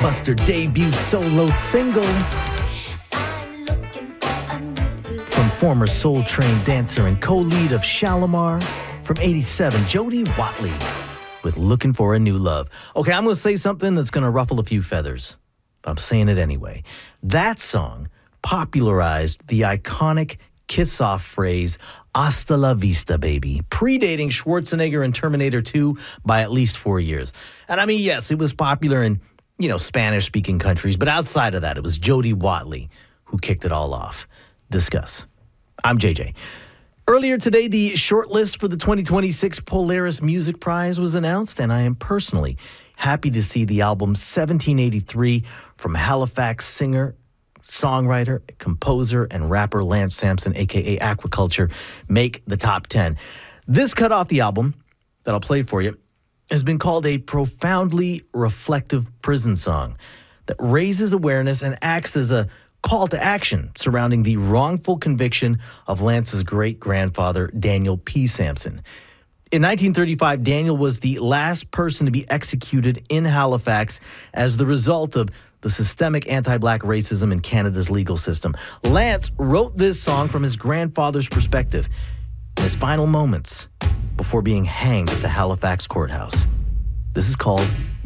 blockbuster debut solo single from former Soul Train dancer and co-lead of Shalimar from 87, Jody Watley with Looking for a New Love. Okay, I'm going to say something that's going to ruffle a few feathers, but I'm saying it anyway. That song popularized the iconic kiss-off phrase, "Hasta la vista, baby," predating Schwarzenegger and Terminator 2 by at least 4 years. And I mean, yes, it was popular in, Spanish-speaking countries, but outside of that, it was Jody Watley who kicked it all off. Discuss. I'm JJ. Earlier today, the shortlist for the 2026 Polaris Music Prize was announced, and I am personally happy to see the album 1783 from Halifax singer, songwriter, composer, and rapper Lance Sampson, a.k.a. Aquaculture, make the top 10. This cut off the album that I'll play for you has been called a profoundly reflective prison song that raises awareness and acts as a call to action surrounding the wrongful conviction of Lance's great-grandfather, Daniel P. Sampson. In 1935, Daniel was the last person to be executed in Halifax as the result of the systemic anti-black racism in Canada's legal system. Lance wrote this song from his grandfather's perspective in his final moments before being hanged at the Halifax courthouse. This is called